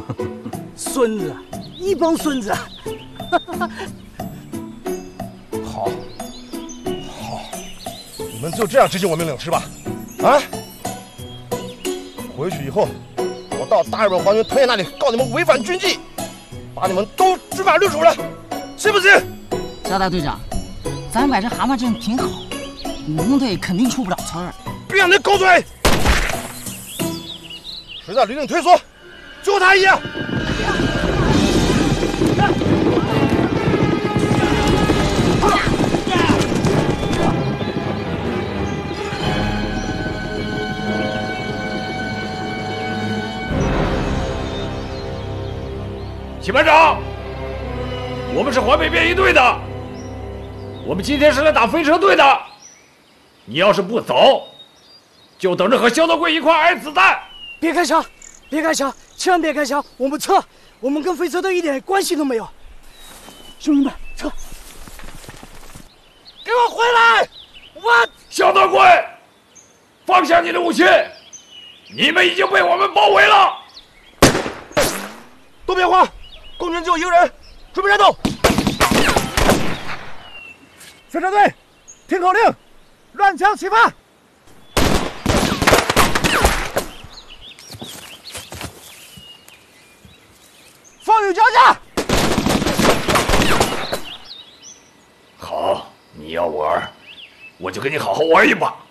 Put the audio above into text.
孙子，一帮孙子。 好，好，你们就这样执行我命令是吧？啊！回去以后，我到大日本皇军藤野那里告你们违反军纪，把你们都执法律处了，信不信？ 肖大队长，咱摆这蛤蟆阵挺好，武工队肯定出不了错儿。 别让你狗嘴！谁在离令退缩，就他一样。 齐班长，我们是华北便衣队的，我们今天是来打飞车队的。你要是不走，就等着和肖德贵一块挨子弹。 别开枪，别开枪，千万别开枪！我们撤，我们跟飞车队一点关系都没有。兄弟们，撤！给我回来！我肖德贵，放下你的武器，你们已经被我们包围了。 都别慌，共军只有一个人，准备战斗。飞车队，听口令，乱枪齐发。风雨交加。 好，你要玩，我就跟你好好玩一把。